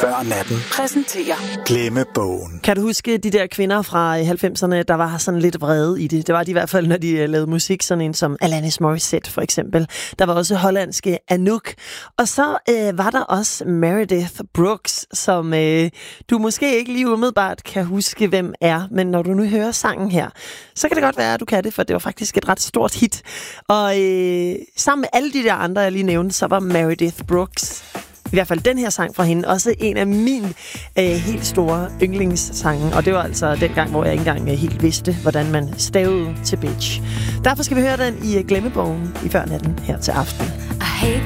Før natten. Præsenterer Glemmebogen. Kan du huske de der kvinder fra 90'erne, der var sådan lidt vrede i det? Det var de i hvert fald, når de lavede musik, sådan en som Alanis Morissette for eksempel. Der var også hollandske Anouk. Og så var der også Meredith Brooks, som du måske ikke lige umiddelbart kan huske, hvem er. Men når du nu hører sangen her, så kan det godt være, at du kan det, for det var faktisk et ret stort hit. Og sammen med alle de der andre, jeg lige nævnte, så var Meredith Brooks, i hvert fald den her sang fra hende, også en af mine helt store yndlingssange. Og det var altså den gang, hvor jeg ikke engang helt vidste, hvordan man stavede til bitch. Derfor skal vi høre den i Glemmebogen i Før natten her til aften.